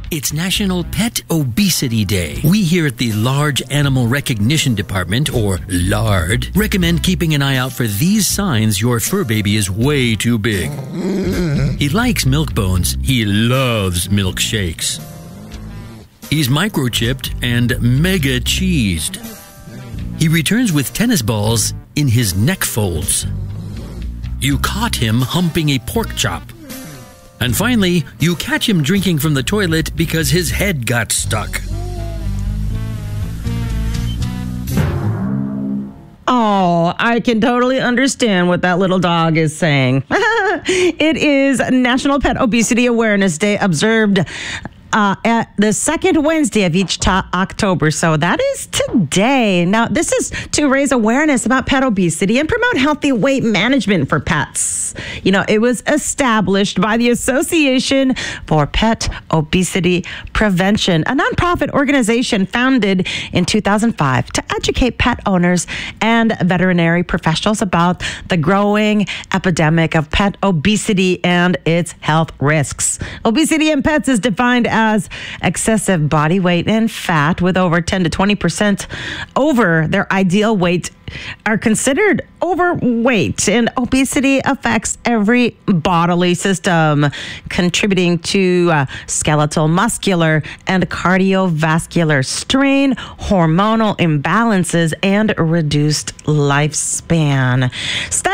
It's National Pet Obesity Day. We here at the Large Animal Recognition Department, or LARD, recommend keeping an eye out for these signs your fur baby is way too big. He likes milk bones. He loves milkshakes. He's microchipped and mega cheesed. He returns with tennis balls in his neck folds. You caught him humping a pork chop. And finally, you catch him drinking from the toilet because his head got stuck. Oh, I can totally understand what that little dog is saying. It is National Pet Obesity Awareness Day, observed at the second Wednesday of each October. So that is today. Now, this is to raise awareness about pet obesity and promote healthy weight management for pets. You know, it was established by the Association for Pet Obesity Prevention, a nonprofit organization founded in 2005 to educate pet owners and veterinary professionals about the growing epidemic of pet obesity and its health risks. Obesity in pets is defined as excessive body weight and fat with over 10 to 20% over their ideal weight are considered overweight, and obesity affects every bodily system, contributing to skeletal, muscular, and cardiovascular strain, hormonal imbalances, and reduced lifespan.